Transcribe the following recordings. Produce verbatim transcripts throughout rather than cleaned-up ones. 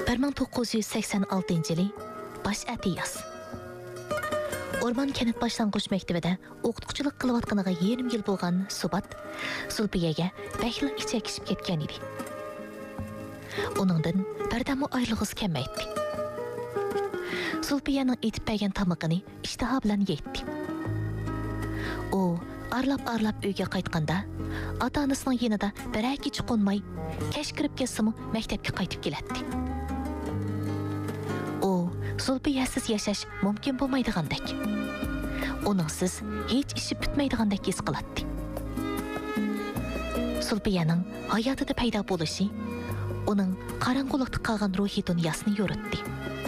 bir ming to'qqiz yuz sakson oltinchi yili bosh ati yoz. Orman kenit başlangıç mektebida o'qituvchilik qilayotganiga yarim yil bo'lgan Subat Zulfiyaga bakli ichakishib ketgan edi. Uningdan birdamı oylig'is kelmaydi. Zulfiyaning etib bergan tamog'ini ishtaha bilan yeydi. U arlab-arlab uyga qaytganda, ota-onasining yanida biraki chiqolmay, kech kirib kelsimi maktabga qaytib keladi. U Zulfiyasiz yashash mumkin bo'lmaydigandek. Uningsiz hech ishi bitmaydigandek his qiladi. Zulfiyaning hayotida paydo bo'lishi uning qorong'ulikda qolgan ruhiy dunyosini yoritdi.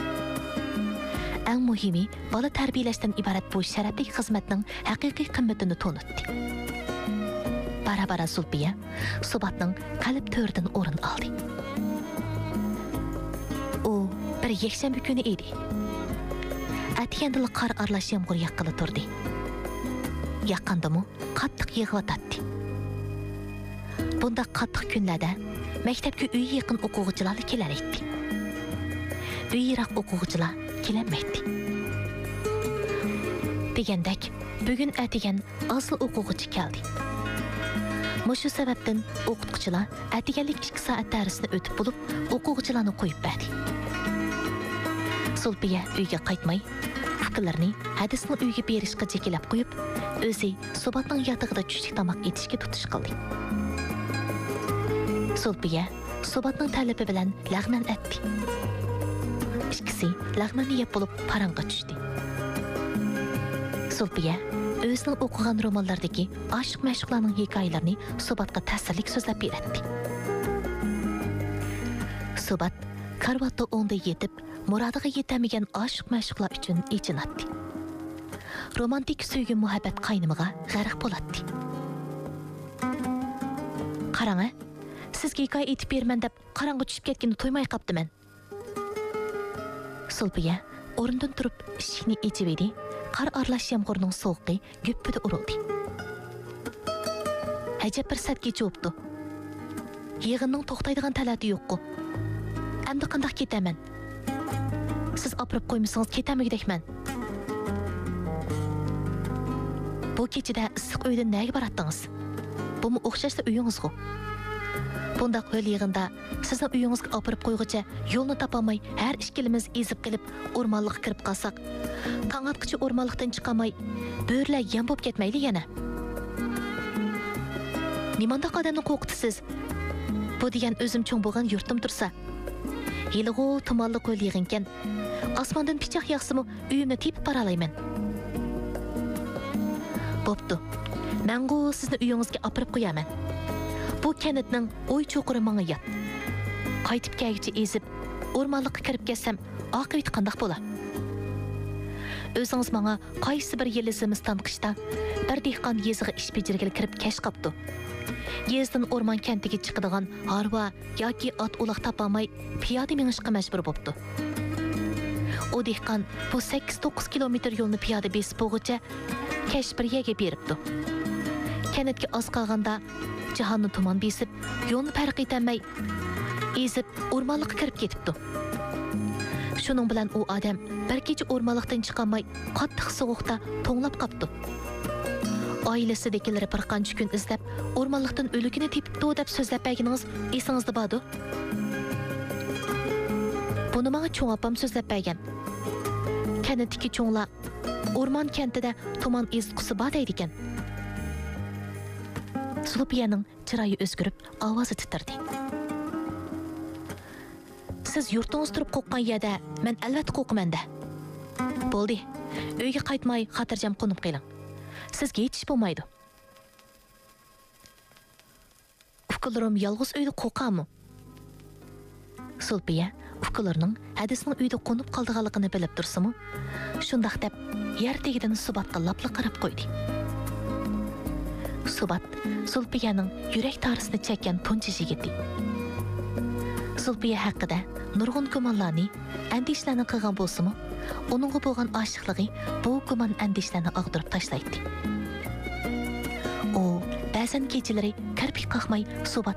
Eng muhimi, bola tarbiyalashdan iborat bu sharafli xizmatning haqiqiy qimmatini to'nitdi. Bara-bara Zulfiya Subatning qalb to'ridan o'rin oldi. U bir yakshanba kuni edi. Atiyandili qor aralash yomg'ir yaqqili turdi. Yaqqandimi qattiq yig'vatadi. Bunda qattiq kunlarda maktabga uy yaqin o'quvchilar kelar edi. Uy yiroq o'quvchilar kelinmaydi. Degandek, bugun atigan asl o'quvchi keldi. Mushu sababdan o'qituvchilar atiganlik ikki soat darsini o'tib bo'lib, o'quvchilarni qo'yib berdi. Zulfiya uyga qaytmay, fikrlarini hadisni uyga berishga chekilab qo'yib, o'zi Subatning yotig'ida tushlik tomoq etishga tutish qildi. Zulfiya Subatning talabi bilan lag'man etdi. Ikkisi lag'manni yeb bo'lib parangga tushdi. Zulfiya o'zining o'qigan romanlardagi oshiq mashhurlarning hikoyalarini Subatga ta'sirli so'zlab berdi. Subat karvatda o'nda yetib, murodiga yetamagan oshiq mashhurlar uchun ichinadi. Romantik sevgi muhabbat qaynimiga g'arq bo'ladi. Qarang, sizga hikoya aytib berman deb qarang'i tushib ketganini to'ymay qopdiman. Zulfiya o'rnidan turib eshikni ochib edi. Qor aralash yomg'irning sovuqi guppida urildi. Ajab bir satga cho'pdi. Yig'inning to'xtaydigan talati yo'q-ku. Endi qanday ketaman? Siz opirib qo'ymasangiz ketamigidekman. Bu kechida issiq uydan nega baratdingiz? Bumi o'xshashda uyingiz-ku. Bundaq ho'l yig'inda sizning uyingizga opirib qo'yg'icha yo'lni topolmay, har ikkilimiz ezib qilib o'rmonlikqa kirib qolsak, tong otqicha o'rmonlikdan chiqamay, bo'rlar yam bo'lib ketmayli yana. Nimanda odamni qo'rqitasiz? Bu degan o'zim cho'ng bo'lgan yurtim tursa, yilg'u tumonli qo'l yig'inkan, osmondan pichoq yog'simi uyimni tepib bora olayman. Bo'pti. Men-ku sizni uyingizga opirib qo'yaman. Bu kanitning o'y cho'qiri menga yot. Qaytib kelgicha ezib, o'rmonlikqa kirib kelsam, oqibati qanday bo'lar? O'zingiz menga qaysi bir yil Zimiston qishda bir dehqon yeziga ish bejirgili kirib kesh qopdi. Yezdan o'rmon kantiga chiqadigan harva yoki ot uloq topolmay piyoda minishga majbur bo'ldi. O dehqon bu sakkiz to'qqiz kilometr yo'lni piyoda besib bo'g'icha kesh bir yerga beribdi. Kanatga oz qolganda jahonni tuman besib, yo'lni farq etolmay ezib o'rmonlikqa kirib ketibdi. Shuning bilan u odam bir kecha o'rmonlikdan chiqolmay, qattiq sovuqda to'nglab qopdi. Oilasidagilar bir qancha kun izlab, o'rmonlikdan o'ligini tepibdi deb so'zlab berganingiz esingizda bordi? Buni menga cho'ng opam so'zlab bergan. Kanatdagi cho'nglar o'rmon kentida tuman ezqusi bor deydi ekan. Zulfiyaning chiroyi o'zgarib, ovozi titradi. Siz yurtingiz turib qo'rqqan yerda, men albatta qo'rqaman-da. Bo'ldi. Uyga qaytmay, xotirjam qo'nib qo'ying. Sizga hech ish bo'lmaydi. Ukalarım yolg'iz uyda qo'rqammi? Zulfiya ukalarining hadisning uyda qo'nib qolganligini bilib tursimi, shundaq deb yer tagidan Subatga lapli qarab qo'ydi. Subat Zulfiyaning yurak tarisini chekkan tunji yigiti. Zulfiya haqida nurg'un gumonlarni, andishlarni qilgan bo'lsa-mu, uningga bo'lgan oshiqligi bu gumon andishlarni og'dirib tashlaydi. U ba'zan kechalari kirpik qaqmay Subat